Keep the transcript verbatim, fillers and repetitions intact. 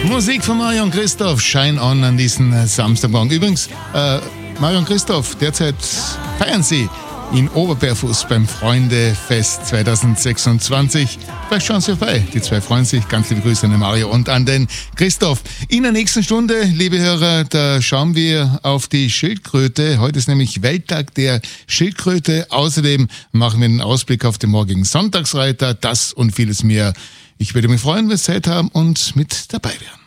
Musik von Mario und Christoph, Shine On an diesen Samstagmorgen. Übrigens, äh, Mario und Christoph, derzeit feiern sie in Oberberfuß beim Freundefest zwanzig sechsundzwanzig. Vielleicht schauen Sie vorbei. Die zwei freuen sich. Ganz liebe Grüße an den Mario und an den Christoph. In der nächsten Stunde, liebe Hörer, da schauen wir auf die Schildkröte. Heute ist nämlich Welttag der Schildkröte. Außerdem machen wir einen Ausblick auf den morgigen Sonntagsreiter. Das und vieles mehr. Ich würde mich freuen, wenn Sie Zeit haben und mit dabei wären.